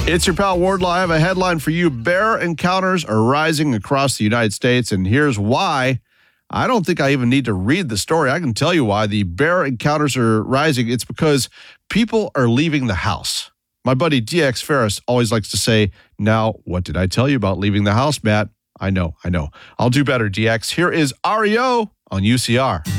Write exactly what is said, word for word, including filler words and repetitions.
It's your pal Wardlaw. I have a headline for you. Bear encounters are rising across the United States, and here's why. I don't think I even need to read the story. I can tell you why the bear encounters are rising. It's because people are leaving the house. My buddy D X Ferris always likes to say, now, what did I tell you about leaving the house, Matt? I know, I know. I'll do better, D X. Here is R E O on U C R.